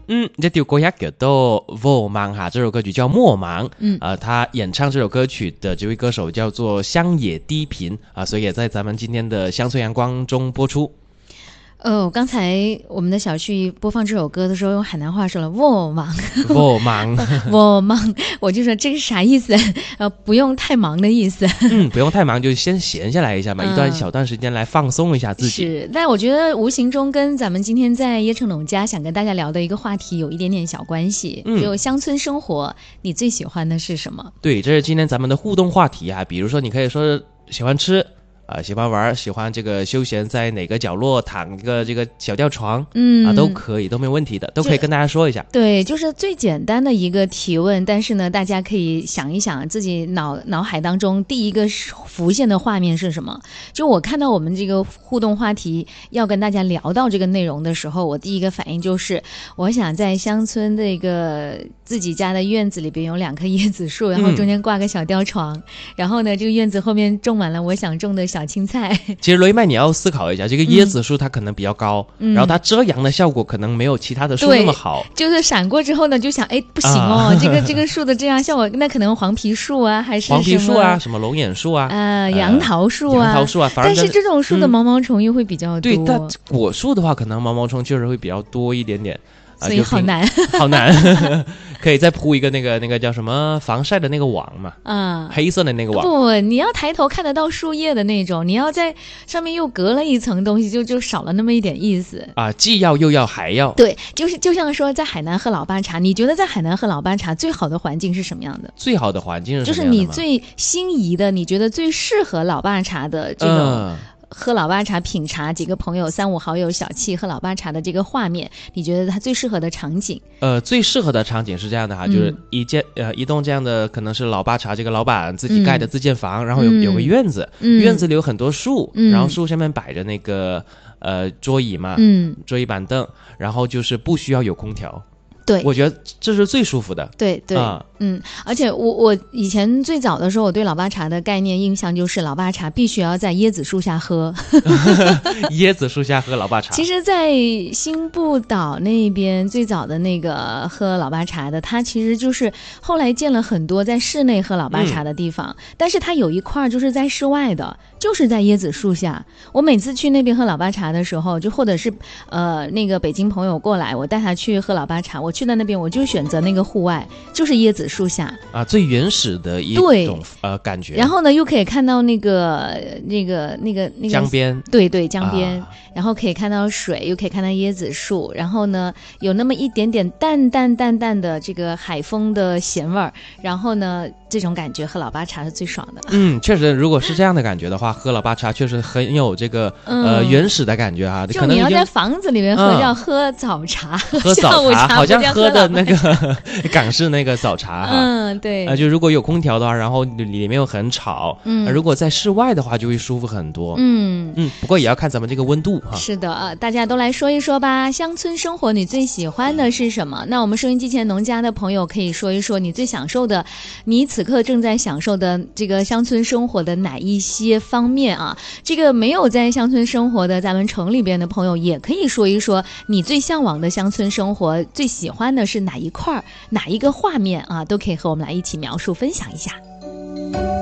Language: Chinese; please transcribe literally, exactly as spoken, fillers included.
嗯，这条歌也叫做《vô mang》哈，这首歌曲叫《莫盲》。嗯，呃，他演唱这首歌曲的这位歌手叫做乡野低频啊，所以也在咱们今天的乡村阳光中播出。 哦，刚才我们的小旭播放这首歌的时候，用海南话说了“我忙”， 我忙， 我忙，我就说这是啥意思？呃，不用太忙的意思。 嗯，不用太忙，就先闲下来一下嘛，嗯、一段小段时间来放松一下自己。 是，但我觉得无形中跟咱们今天在椰城农家想跟大家聊的一个话题有一点点小关系。嗯，就乡村生活，你最喜欢的是什么？ 对，这是今天咱们的互动话题啊。比如说，你可以说喜欢吃。啊、呃，喜欢玩，喜欢这个休闲，在哪个角落躺一个这个小吊床，嗯啊，都可以，都没问题的，都可以跟大家说一下。 对，就是最简单的一个提问，但是呢，大家可以想一想自己脑脑海当中第一个浮现的画面是什么。就我看到我们这个互动话题要跟大家聊到这个内容的时候，我第一个反应就是，我想在乡村这个自己家的院子里边有两棵椰子树，然后中间挂个小吊床，嗯、然后呢，这个院子后面种满了我想种的小青菜。 其实罗一麦你要思考一下，这个椰子树它可能比较高，嗯、然后它遮阳的效果可能没有其他的树那么好。 就是闪过之后呢，就想哎不行哦，啊、这个这个树的遮阳效果，那可能黄皮树啊，还是黄皮树啊，什么龙眼树啊， 呃杨桃树啊， 杨桃树啊，反正但是这种树的毛毛虫又会比较多。 对，但果树的话，可能毛毛虫确实会比较多一点点。 所以好难， 好难，可以再铺一个那个那个叫什么防晒的那个网嘛，嗯，黑色的那个网。 不，你要抬头看得到树叶的那种，你要在上面又隔了一层东西，就就少了那么一点意思啊！既要又要还要。 对，就是就像说在海南喝老爸茶，你觉得在海南喝老爸茶最好的环境是什么样的？ 最好的环境是什么样的？ 就是你最心仪的，你觉得最适合老爸茶的这种。嗯喝老爸茶品茶，几个朋友三五好友小憩喝老爸茶的这个画面，你觉得它最适合的场景？ 呃，最适合的场景是这样的哈，嗯、就是一间呃一栋这样的，可能是老爸茶这个老板自己盖的自建房，嗯、然后有有个院子，嗯、院子里有很多树，嗯、然后树下面摆着那个呃桌椅嘛，嗯、桌椅板凳，然后就是不需要有空调。 对， 我觉得这是最舒服的。 对对，啊、嗯，而且我我以前最早的时候，我对老爸茶的概念印象就是老爸茶必须要在椰子树下喝。 椰子树下喝老爸茶。 其实，在新布岛那边最早的那个喝老爸茶的，它其实就是后来建了很多在室内喝老爸茶的地方，嗯、但是它有一块就是在室外的，就是在椰子树下。我每次去那边喝老爸茶的时候，就或者是呃那个北京朋友过来，我带他去喝老爸茶，我去到那边我就选择那个户外，就是椰子树下啊，最原始的一种呃感觉。 然后呢，又可以看到那个那个那个那个江边， 对对江边、 啊， 然后可以看到水，又可以看到椰子树，然后呢有那么一点点淡淡淡淡的这个海风的咸味儿，然后呢这种感觉喝老爸茶是最爽的。 嗯，确实，如果是这样的感觉的话，喝老爸茶确实很有这个、嗯、呃原始的感觉哈、啊。 就你要在房子里面喝，叫、嗯、喝早茶， 喝早茶，好像喝的那个港式那个早茶哈。 嗯，对。 呃，就如果有空调的话，然后里面又很吵，嗯、呃，如果在室外的话就会舒服很多。嗯嗯，不过也要看咱们这个温度哈。 是的，呃，大家都来说一说吧，乡村生活你最喜欢的是什么？那我们收音机前农家的朋友可以说一说你最享受的，你此刻正在享受的这个乡村生活的哪一些方面啊？这个没有在乡村生活的咱们城里边的朋友也可以说一说你最向往的乡村生活，最喜欢的是哪一块哪一个画面啊？都可以和我们来一起描述分享一下。